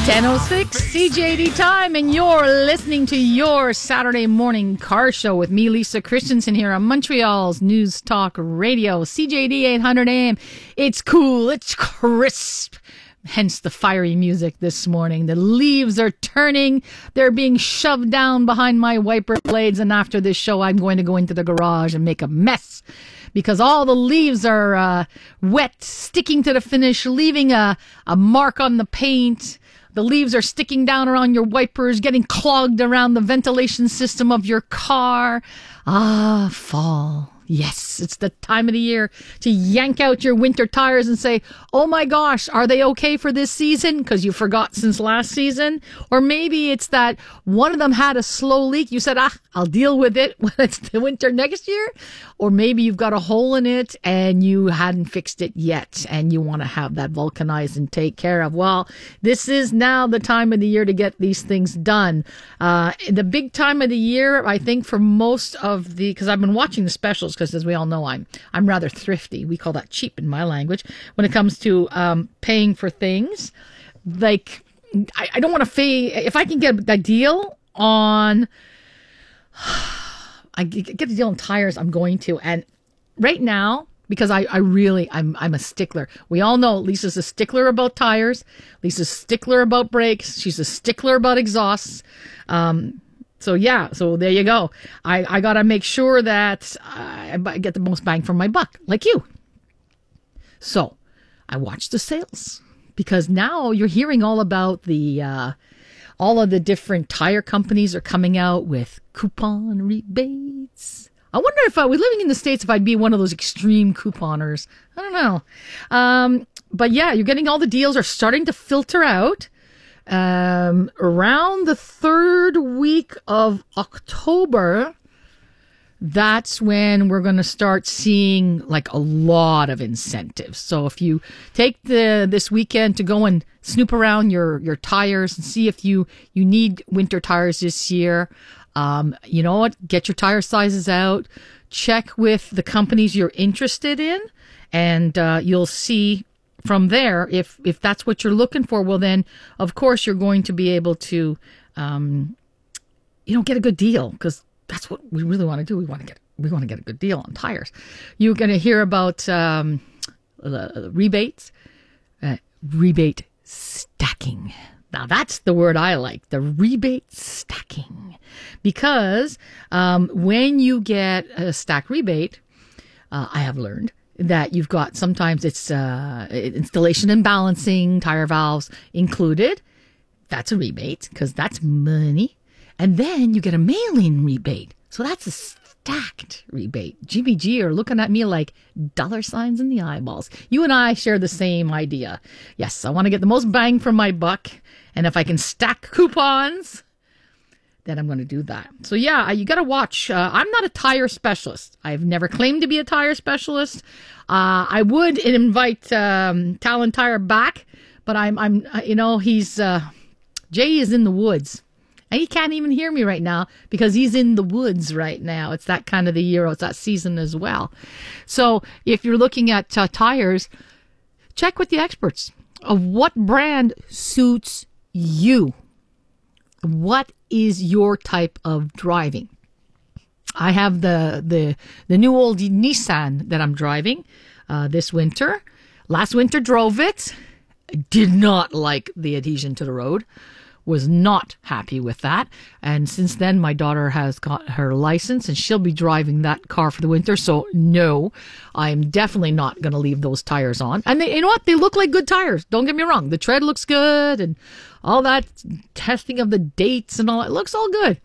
10:06 CJD time, and you're listening to your Saturday morning car show with me, Lisa Christensen, here on Montreal's News Talk Radio, CJD 800 AM. It's cool, it's crisp, hence the fiery music this morning. The leaves are turning, they're being shoved down behind my wiper blades, and after this show, I'm going to go into the garage and make a mess, because all the leaves are wet, sticking to the finish, leaving a mark on the paint. The leaves are sticking down around your wipers, getting clogged around the ventilation system of your car. Ah, fall. Yes, it's the time of the year to yank out your winter tires and say, oh my gosh, are they okay for this season? Because you forgot since last season. Or maybe it's that one of them had a slow leak. You said, I'll deal with it when it's the winter next year. Or maybe you've got a hole in it and you hadn't fixed it yet and you want to have that vulcanized and take care of. Well, this is now the time of the year to get these things done. The big time of the year, I think, for most of because I've been watching the specials, because as we all know, I'm rather thrifty. We call that cheap in my language when it comes to paying for things. Like, I don't want to if I can get a deal on, I get a deal on tires, I'm going to. And right now, because I'm a stickler. We all know Lisa's a stickler about tires. Lisa's a stickler about brakes. She's a stickler about exhausts. So there you go. I got to make sure that I get the most bang for my buck, like you. So I watch the sales, because now you're hearing all about all of the different tire companies are coming out with coupon rebates. I wonder if I was living in the States, if I'd be one of those extreme couponers. I don't know. But yeah, you're getting all the deals are starting to filter out. Around the third week of October, that's when we're going to start seeing like a lot of incentives. So if you take this weekend to go and snoop around your tires and see if you need winter tires this year, you know what? Get your tire sizes out, check with the companies you're interested in, and you'll see from there, if that's what you're looking for, well then, of course, you're going to be able to, get a good deal, because that's what we really want to do. We want to get a good deal on tires. You're going to hear about rebates, rebate stacking. Now that's the word I like, the rebate stacking, because when you get a stack rebate, I have learned that you've got, sometimes it's installation and balancing, tire valves included. That's a rebate, because that's money. And then you get a mail-in rebate. So that's a stacked rebate. Jimmy G are looking at me like dollar signs in the eyeballs. You and I share the same idea. Yes, I want to get the most bang for my buck. And if I can stack coupons, then I'm going to do that. So yeah, you got to watch. I'm not a tire specialist. I've never claimed to be a tire specialist. I would invite Talon Tire back, but he's Jay is in the woods, and he can't even hear me right now because he's in the woods right now. It's that kind of the year. It's that season as well. So if you're looking at tires, check with the experts of what brand suits you. What is your type of driving? I have the new old Nissan that I'm driving this winter. Last winter drove it. Did not like the adhesion to the road. Was not happy with that. And since then, my daughter has got her license and she'll be driving that car for the winter. So no, I'm definitely not going to leave those tires on. And you know what? They look like good tires. Don't get me wrong. The tread looks good and all that testing of the dates and all that looks all good.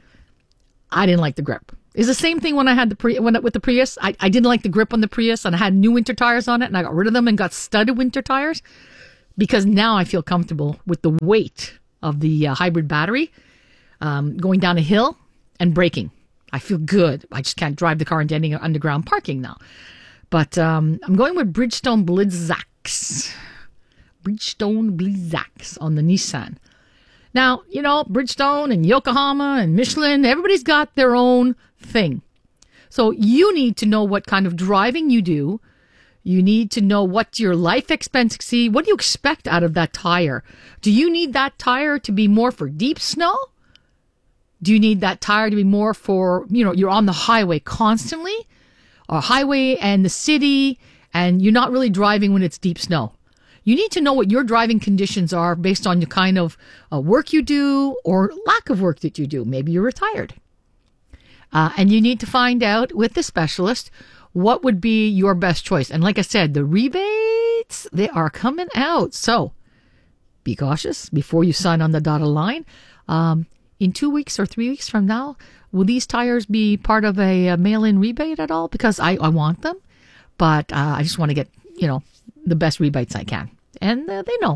I didn't like the grip. It's the same thing when I had with the Prius. I didn't like the grip on the Prius, and I had new winter tires on it, and I got rid of them and got studded winter tires, because now I feel comfortable with the weight of the hybrid battery, going down a hill and braking. I feel good. I just can't drive the car into any underground parking now. But I'm going with Bridgestone Blizzaks. Bridgestone Blizzaks on the Nissan. Now, Bridgestone and Yokohama and Michelin, everybody's got their own thing. So you need to know what kind of driving you do. You need to know what's your life expectancy. What do you expect out of that tire? Do you need that tire to be more for deep snow? Do you need that tire to be more for, you're on the highway constantly, or highway and the city, and you're not really driving when it's deep snow? You need to know what your driving conditions are based on the kind of work you do or lack of work that you do. Maybe you're retired. And you need to find out with the specialist what would be your best choice. And like I said, the rebates, they are coming out. So be cautious before you sign on the dotted line. In 2 weeks or 3 weeks from now, will these tires be part of a mail-in rebate at all? Because I want them, but I just want to get, the best rebates I can. And they know.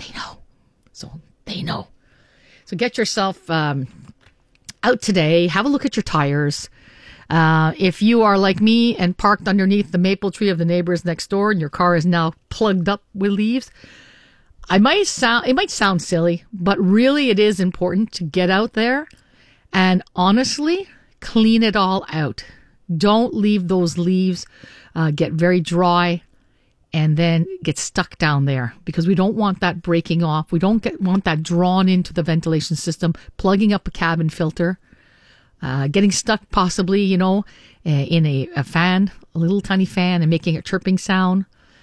So they know. So get yourself out today. Have a look at your tires. If you are like me and parked underneath the maple tree of the neighbors next door and your car is now plugged up with leaves, it might sound silly, but really it is important to get out there and honestly clean it all out. Don't leave those leaves get very dry and then get stuck down there, because we don't want that breaking off. We don't want that drawn into the ventilation system, plugging up a cabin filter. Getting stuck possibly, in a fan, a little tiny fan, and making a chirping sound.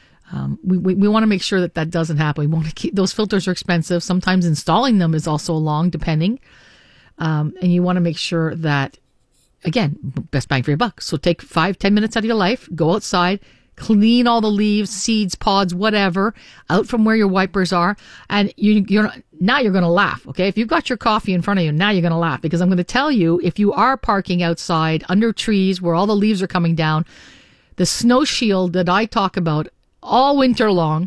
We want to make sure that doesn't happen. We want to keep, those filters are expensive. Sometimes installing them is also long, depending. And you want to make sure that, again, best bang for your buck. So take 5-10 minutes out of your life, go outside, clean all the leaves, seeds, pods, whatever, out from where your wipers are. And now you're going to laugh, okay? If you've got your coffee in front of you, now you're going to laugh, because I'm going to tell you, if you are parking outside under trees where all the leaves are coming down, the snow shield that I talk about all winter long,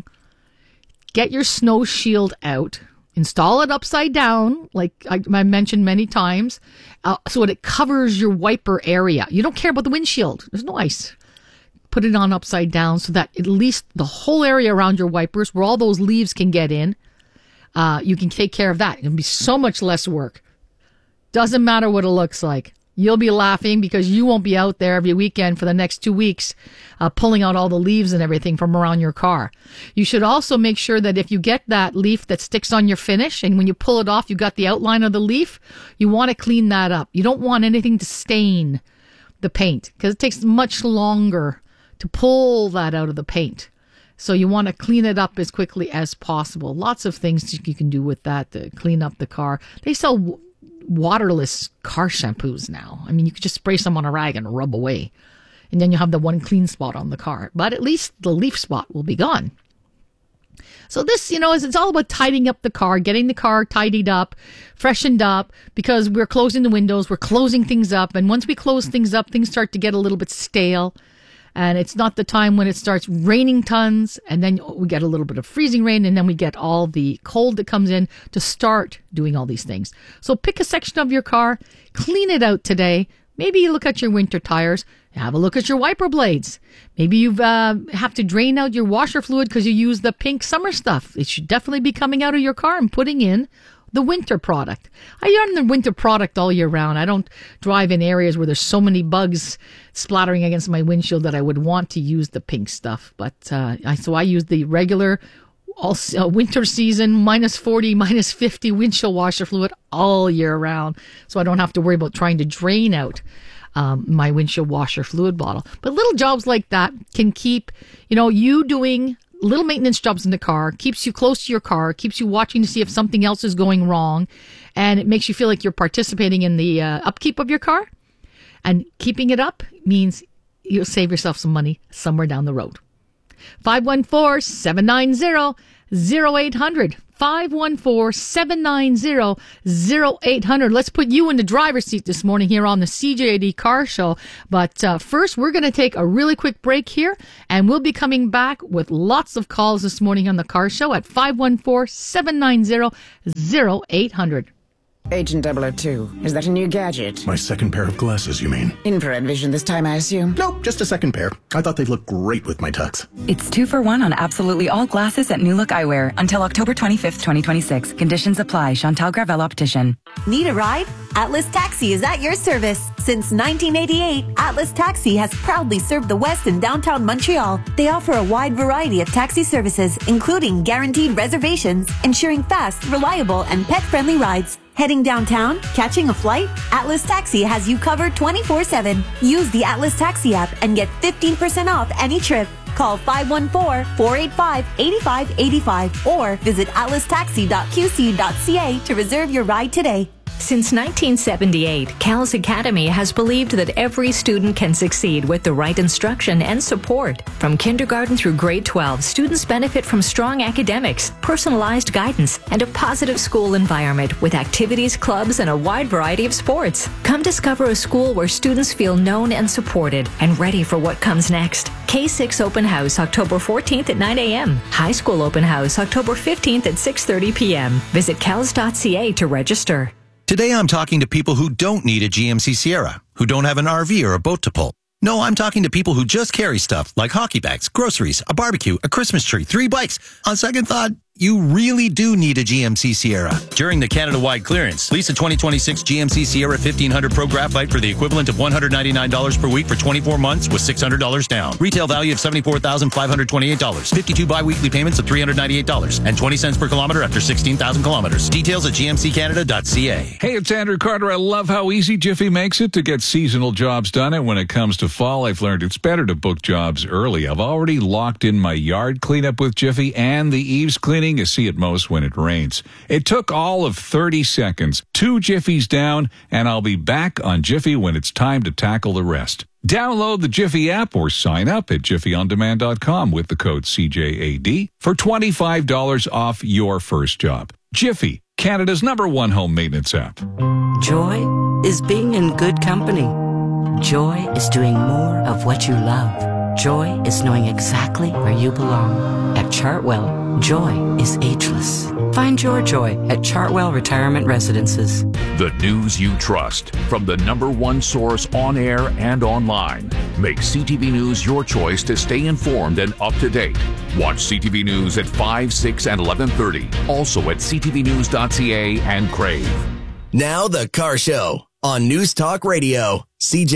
get your snow shield out, install it upside down, like I mentioned many times, so that it covers your wiper area. You don't care about the windshield. There's no ice. Put it on upside down so that at least the whole area around your wipers, where all those leaves can get in, you can take care of that. It'll be so much less work. Doesn't matter what it looks like. You'll be laughing because you won't be out there every weekend for the next 2 weeks pulling out all the leaves and everything from around your car. You should also make sure that if you get that leaf that sticks on your finish, and when you pull it off, you got the outline of the leaf, you want to clean that up. You don't want anything to stain the paint, because it takes much longer to pull that out of the paint. So you want to clean it up as quickly as possible. Lots of things you can do with that to clean up the car. They sell waterless car shampoos now. I mean, you could just spray some on a rag and rub away, and then you have the one clean spot on the car. But at least the leaf spot will be gone. So this, it's all about tidying up the car, getting the car tidied up, freshened up, because we're closing the windows, we're closing things up. And once we close things up, things start to get a little bit stale. And it's not the time when it starts raining tons, and then we get a little bit of freezing rain, and then we get all the cold that comes in to start doing all these things. So pick a section of your car, clean it out today. Maybe you look at your winter tires, have a look at your wiper blades. Maybe you have to drain out your washer fluid because you use the pink summer stuff. It should definitely be coming out of your car and putting in the winter product. I run the winter product all year round. I don't drive in areas where there's so many bugs splattering against my windshield that I would want to use the pink stuff. But so I use the regular winter season -40, -50 windshield washer fluid all year round, so I don't have to worry about trying to drain out my windshield washer fluid bottle. But little jobs like that can keep you doing little maintenance jobs in the car, keeps you close to your car, keeps you watching to see if something else is going wrong, and it makes you feel like you're participating in the upkeep of your car. And keeping it up means you'll save yourself some money somewhere down the road. 514-790-0800. 514-790-0800. Let's put you in the driver's seat this morning here on the CJAD Car Show. But first, we're going to take a really quick break here, and we'll be coming back with lots of calls this morning on the Car Show at 514-790-0800. Agent 002, is that a new gadget? My second pair of glasses, you mean? Infrared vision this time, I assume? Nope, just a second pair. I thought they'd look great with my tux. It's 2 for 1 on absolutely all glasses at New Look Eyewear until October 25th, 2026. Conditions apply. Chantal Gravel Optician. Need a ride? Atlas Taxi is at your service. Since 1988, Atlas Taxi has proudly served the West and downtown Montreal. They offer a wide variety of taxi services, including guaranteed reservations, ensuring fast, reliable, and pet-friendly rides. Heading downtown? Catching a flight? Atlas Taxi has you covered 24/7. Use the Atlas Taxi app and get 15% off any trip. Call 514-485-8585 or visit atlastaxi.qc.ca to reserve your ride today. Since 1978, CALS Academy has believed that every student can succeed with the right instruction and support. From kindergarten through grade 12, students benefit from strong academics, personalized guidance, and a positive school environment with activities, clubs, and a wide variety of sports. Come discover a school where students feel known and supported and ready for what comes next. K6 Open House, October 14th at 9 a.m. High School Open House, October 15th at 6:30 p.m. Visit cals.ca to register. Today I'm talking to people who don't need a GMC Sierra, who don't have an RV or a boat to pull. No, I'm talking to people who just carry stuff like hockey bags, groceries, a barbecue, a Christmas tree, 3 bikes. On second thought, you really do need a GMC Sierra. During the Canada-wide clearance, lease a 2026 GMC Sierra 1500 Pro Graphite for the equivalent of $199 per week for 24 months with $600 down. Retail value of $74,528. 52 bi-weekly payments of $398 and 20 cents per kilometer after 16,000 kilometers. Details at gmccanada.ca. Hey, it's Andrew Carter. I love how easy Jiffy makes it to get seasonal jobs done. And when it comes to fall, I've learned it's better to book jobs early. I've already locked in my yard cleanup with Jiffy and the eaves cleaning you see at most when it rains. It took all of 30 seconds, 2 Jiffies down, and I'll be back on Jiffy when it's time to tackle the rest. Download the Jiffy app or sign up at jiffyondemand.com with the code CJAD for $25 off your first job. Jiffy, Canada's #1 home maintenance app. Joy is being in good company. Joy is doing more of what you love. Joy is knowing exactly where you belong. At Chartwell, joy is ageless. Find your joy at Chartwell Retirement Residences. The news you trust from the #1 source on air and online. Make CTV News your choice to stay informed and up to date. Watch CTV News at 5, 6, and 11:30. Also at ctvnews.ca and Crave. Now the Car Show on News Talk Radio. CJ